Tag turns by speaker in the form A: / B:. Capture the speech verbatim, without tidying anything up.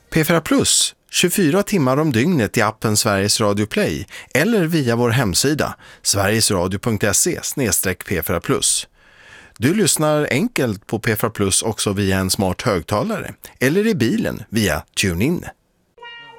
A: P fyra Plus, tjugofyra timmar om dygnet i appen Sveriges Radio Play eller via vår hemsida sverigesradio punkt se slash p fyra plus. Du lyssnar enkelt på P fyra Plus också via en smart högtalare eller i bilen via TuneIn.